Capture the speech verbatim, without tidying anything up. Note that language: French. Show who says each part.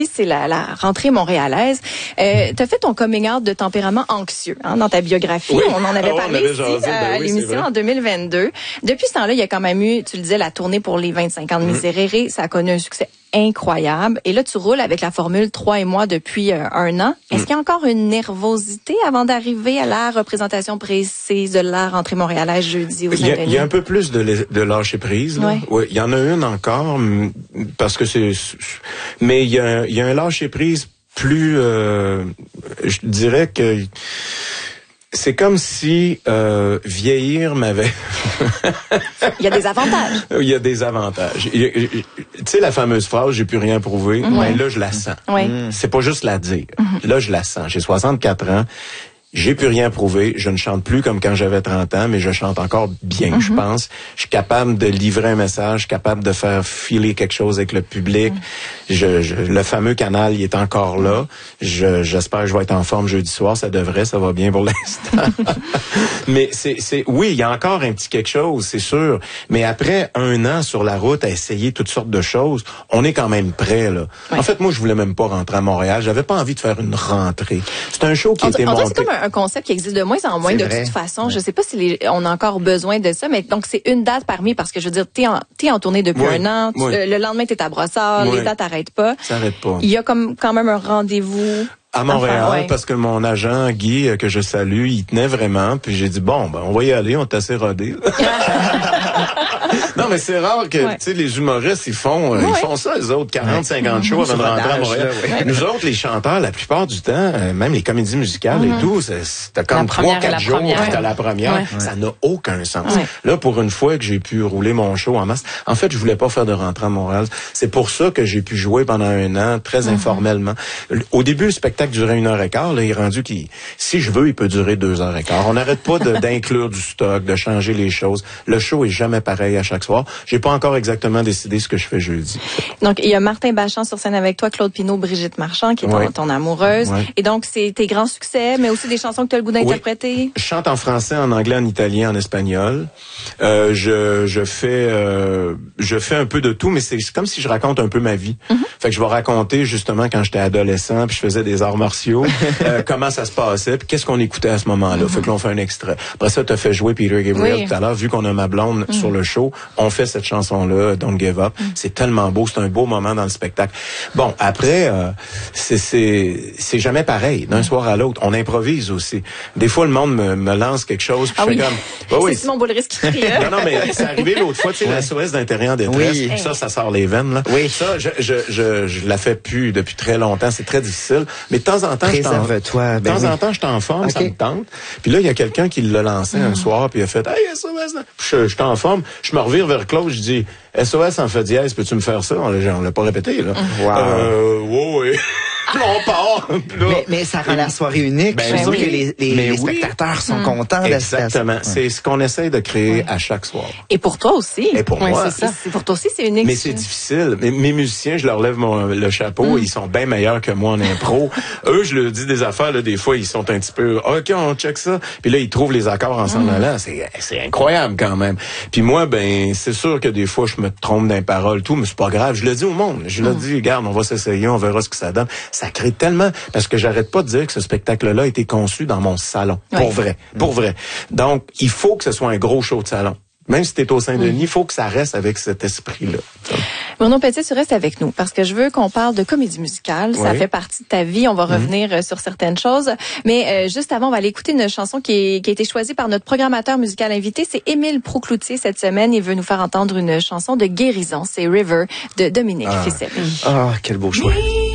Speaker 1: C'est la, la rentrée montréalaise. Euh, tu as fait ton coming out de tempérament anxieux hein, dans ta biographie.
Speaker 2: Oui.
Speaker 1: On en avait
Speaker 2: oh,
Speaker 1: parlé
Speaker 2: avait
Speaker 1: ici
Speaker 2: jasé, ben
Speaker 1: à
Speaker 2: oui,
Speaker 1: l'émission en deux mille vingt-deux. Depuis ce temps-là, il y a quand même eu, tu le disais, la tournée pour les vingt-cinq ans de Miserere. Ça a connu un succès incroyable. Et là, tu roules avec la formule trois et moi depuis euh, un an. Est-ce mm. qu'il y a encore une nervosité avant d'arriver à la représentation précise de la rentrée montréalaise jeudi aux Saint-Denis?
Speaker 2: Il y a un peu plus de, de lâcher prise. Là.
Speaker 1: Ouais.
Speaker 2: Ouais, il y en a une encore, parce que c'est... Mais il y a, il y a un lâcher prise plus... Euh, je dirais que... C'est comme si euh, vieillir m'avait...
Speaker 1: Il y a des avantages.
Speaker 2: Il y a des avantages. Tu sais, la fameuse phrase « j'ai plus rien prouvé mm-hmm. », ben là, je la sens.
Speaker 1: Oui.
Speaker 2: C'est pas juste la dire.
Speaker 1: Mm-hmm.
Speaker 2: Là, je la sens. J'ai soixante-quatre ans. J'ai plus rien prouvé. Je ne chante plus comme quand j'avais trente ans, mais je chante encore bien, mm-hmm. je pense. Je suis capable de livrer un message, je suis capable de faire filer quelque chose avec le public. Mm-hmm. Je, je, le fameux canal, il est encore là. Je, j'espère que je vais être en forme jeudi soir. Ça devrait, ça va bien pour l'instant. mais c'est, c'est, oui, il y a encore un petit quelque chose, c'est sûr. Mais après un an sur la route à essayer toutes sortes de choses, on est quand même prêt, là. Oui. En fait, moi, je voulais même pas rentrer à Montréal. J'avais pas envie de faire une rentrée. C'est un show qui
Speaker 1: on,
Speaker 2: était
Speaker 1: on
Speaker 2: monté.
Speaker 1: Un concept qui existe de moins en moins
Speaker 3: c'est
Speaker 1: de
Speaker 3: vrai.
Speaker 1: toute façon.
Speaker 3: Ouais.
Speaker 1: Je sais pas si les, on a encore besoin de ça, mais donc c'est une date parmi parce que je veux dire, t'es en, t'es en tournée depuis
Speaker 2: oui.
Speaker 1: un an, tu,
Speaker 2: oui.
Speaker 1: euh, le lendemain t'es à Brossard, oui. les dates n'arrêtent pas.
Speaker 2: Ça arrête pas.
Speaker 1: Il y a comme quand même un rendez-vous.
Speaker 2: À Montréal,
Speaker 1: enfin, ouais.
Speaker 2: parce que mon agent, Guy, que je salue, il tenait vraiment, puis j'ai dit, bon, ben, on va y aller, on est assez rodés. Non, mais c'est rare que, ouais. tu sais, les humoristes, ils font, ouais. ils font ça, les autres, quarante, cinquante shows avant de rentrer à Montréal. Là, ouais. Nous autres, les chanteurs, la plupart du temps, même les comédies musicales mm-hmm. et tout, t'as comme trois, quatre jours, puis t'as la première. Ouais. Ça n'a aucun sens. Ouais. Là, pour une fois que j'ai pu rouler mon show en masse, en fait, je voulais pas faire de rentrée à Montréal. C'est pour ça que j'ai pu jouer pendant un an, très mm-hmm. informellement. Au début, le spectacle durait une heure et quart, là, il est rendu qu'il, si je veux, il peut durer deux heures et quart. On n'arrête pas de, d'inclure du stock, de changer les choses. Le show est jamais pareil à chaque soir. J'ai pas encore exactement décidé ce que je fais jeudi.
Speaker 1: Donc, il y a Martin Bachand sur scène avec toi, Claude Pinault, Brigitte Marchand, qui est
Speaker 2: ouais.
Speaker 1: ton, ton amoureuse.
Speaker 2: Ouais.
Speaker 1: Et donc, c'est tes grands succès, mais aussi des chansons que tu as le goût d'interpréter.
Speaker 2: Oui. Je chante en français, en anglais, en italien, en espagnol. Euh, je, je fais, euh, je fais un peu de tout, mais c'est comme si je raconte un peu ma vie. Mm-hmm. Fait que je vais raconter, justement, quand j'étais adolescent, puis je faisais des arts martiaux, euh, comment ça se passait, puis qu'est-ce qu'on écoutait à ce moment-là. Mm-hmm. Fait que là, on fait un extrait. Après ça, t'as fait jouer Peter Gabriel oui. tout à l'heure. Vu qu'on a ma blonde mm-hmm. sur le show, on fait cette chanson-là, Don't Give Up. Mm-hmm. C'est tellement beau, c'est un beau moment dans le spectacle. Bon, après, euh, c'est, c'est, c'est jamais pareil, d'un mm-hmm. soir à l'autre. On improvise aussi. Des fois, le monde me, me lance quelque chose, puis
Speaker 1: ah
Speaker 2: je
Speaker 1: oui.
Speaker 2: fais comme... Oh,
Speaker 1: c'est
Speaker 2: oui.
Speaker 1: Simon Boulris qui crie.
Speaker 2: Non, non, mais c'est arrivé l'autre fois, tu sais, ouais. la S O S d'intérieur détresse. Oui. Ça, ça sort les veines, là.
Speaker 3: Oui.
Speaker 2: Ça, je, je, je, je la fais plus depuis très longtemps. C'est très difficile. Mais de temps en temps, je t'en...
Speaker 3: Préserve-toi.
Speaker 2: De temps
Speaker 3: ben
Speaker 2: en
Speaker 3: oui.
Speaker 2: temps, je t'en forme,
Speaker 3: okay.
Speaker 2: ça me tente. Puis là, il y a quelqu'un qui l'a lancé mm. un soir, puis il a fait, hey, S O S, je, je t'en forme. Je me revire vers Claude, je dis, S O S en fait dièse, peux-tu me faire ça? On l'a, on l'a pas répété, là.
Speaker 3: Wow.
Speaker 2: Euh, ouais, ouais. Là, on part. Là.
Speaker 3: Mais, mais ça rend la soirée unique. Ben, je oui. que les, les, les spectateurs oui. sont mmh. contents.
Speaker 2: Exactement.
Speaker 3: De
Speaker 2: c'est ce qu'on essaie de créer oui. à chaque soir.
Speaker 1: Et pour toi aussi.
Speaker 2: Et pour
Speaker 1: oui,
Speaker 2: moi.
Speaker 1: C'est ça. C'est pour toi aussi, c'est unique.
Speaker 2: Mais c'est difficile. Mes, mes musiciens, je leur lève mon, le chapeau. Mmh. Ils sont bien meilleurs que moi en impro. Eux, je leur dis des affaires, là, des fois, ils sont un petit peu, OK, on check ça. Puis là, ils trouvent les accords en s'en allant. C'est, c'est incroyable quand même. Puis moi, ben, c'est sûr que des fois, je me trompe dans les paroles, tout, mais c'est pas grave. Je le dis au monde. Je mmh. le dis, regarde, on va s'essayer, on verra ce que ça donne. Ça crée tellement, parce que j'arrête pas de dire que ce spectacle-là a été conçu dans mon salon. Oui. Pour vrai. Pour vrai. Donc, il faut que ce soit un gros show de salon. Même si t'es au Saint-Denis, il mmh. faut que ça reste avec cet esprit-là.
Speaker 1: Bruno Petit, tu restes avec nous parce que je veux qu'on parle de comédie musicale. Oui. Ça fait partie de ta vie. On va revenir mmh. sur certaines choses. Mais euh, juste avant, on va aller écouter une chanson qui, est, qui a été choisie par notre programmateur musical invité. C'est Émile Proucloutier cette semaine. Il veut nous faire entendre une chanson de guérison. C'est River de Dominique
Speaker 3: ah.
Speaker 1: Fissel.
Speaker 3: Ah, quel beau choix.